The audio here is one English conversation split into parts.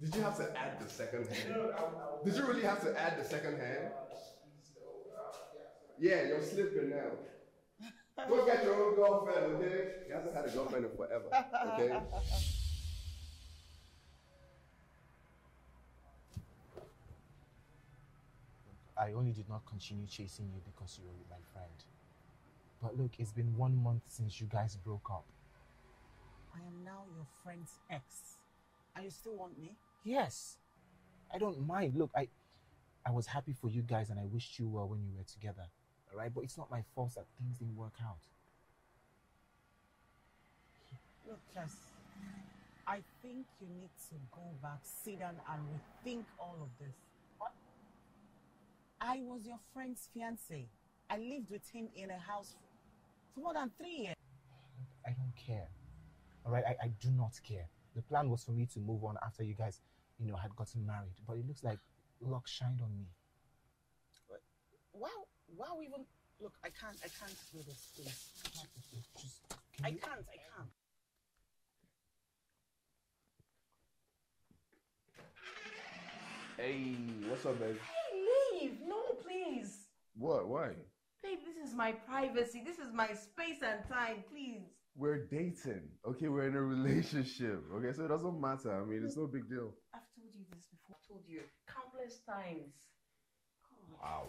Did you have to add the second hand? Did you really have to add the second hand? Yeah, you're slipping now. Go get your own girlfriend, okay? You hasn't had a girlfriend in forever, okay? I only did not continue chasing you because you were with my friend. But look, it's been 1 month since you guys broke up. I am now your friend's ex. And you still want me? Yes. I don't mind. Look, I was happy for you guys and I wished you well when you were together. All right? But it's not my fault that things didn't work out. Look, Cass, I think you need to go back, sit down and rethink all of this. What? I was your friend's fiancé. I lived with him in a house for more than 3 years. I don't care. All right? I do not care. The plan was for me to move on after you guys, had gotten married. But it looks like luck shined on me. Wow, even... Look, I can't do this, please. I can't. Hey, what's up, babe? Hey, leave. No, please. What? Why? Babe, this is my privacy. This is my space and time, please. We're dating, okay? We're in a relationship, okay? So it doesn't matter. I mean, it's no big deal. I've told you this before. I've told you countless times. God. Wow.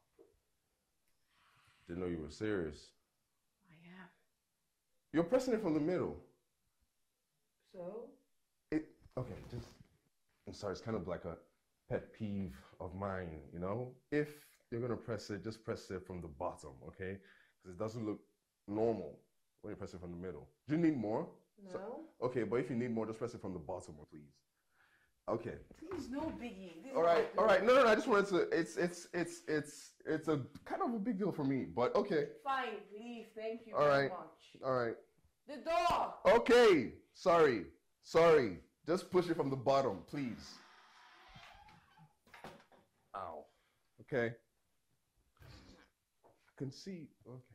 Didn't know you were serious. I am. You're pressing it from the middle. So? Okay, I'm sorry, it's kind of like a pet peeve of mine, If you're gonna press it, just press it from the bottom, okay? Because it doesn't look normal when you press it from the middle. Do you need more? No. Okay, but if you need more, just press it from the bottom, please. Okay. Please, no biggie. All right. No, I just wanted to. It's a kind of a big deal for me, but okay. Fine, leave. Thank you All very right. much. All right. The door. Okay. Sorry. Just push it from the bottom, please. Ow. Okay. I can see. Okay.